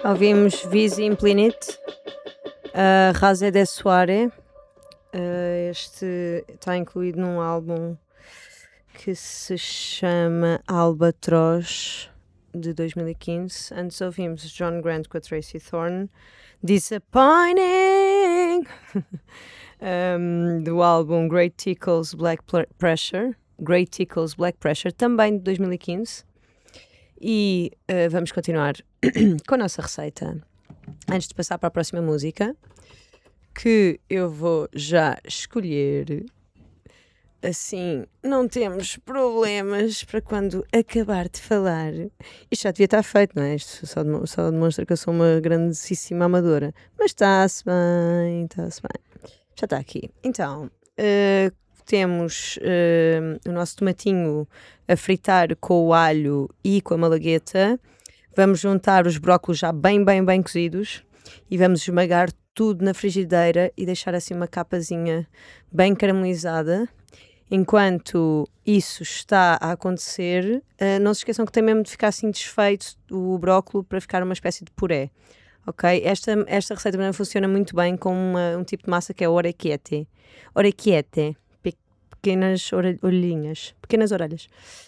Ouvimos Visi Implinit, Razé de Soare. Este está incluído num álbum que se chama Albatroz, de 2015. Antes ouvimos John Grant com a Tracy Thorn, Disappointing, do álbum Great Tickles Black Pressure, também de 2015. E vamos continuar com a nossa receita. Antes de passar para a próxima música, que eu vou já escolher, assim não temos problemas para quando acabar de falar. Isto já devia estar feito, não é? Isto só demonstra que eu sou uma grandíssima amadora. Mas está-se bem. Já está aqui. Então, temos o nosso tomatinho a fritar com o alho e com a malagueta. Vamos juntar os brócolos já bem cozidos e vamos esmagar tudo na frigideira e deixar assim uma capazinha bem caramelizada. Enquanto isso está a acontecer, não se esqueçam que tem mesmo de ficar assim desfeito o brócolo para ficar uma espécie de puré. Ok? Esta receita também funciona muito bem com um tipo de massa que é orecchiette. Pequenas orelhinhas, pequenas orelhas.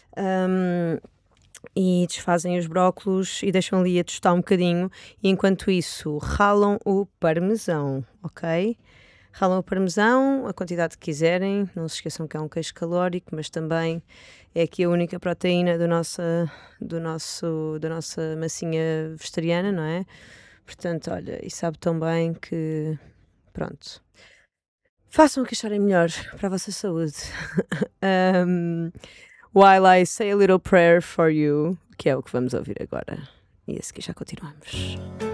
E desfazem os brócolos e deixam ali a tostar um bocadinho, e enquanto isso ralam o parmesão, ok? Ralam o parmesão, a quantidade que quiserem, não se esqueçam que é um queijo calórico, mas também é aqui a única proteína da nossa massinha vegetariana, não é? Portanto, olha, e sabe tão bem que, pronto, façam o que acharem melhor para a vossa saúde. While I say a little prayer for you, que é o que vamos ouvir agora. E a seguir já continuamos.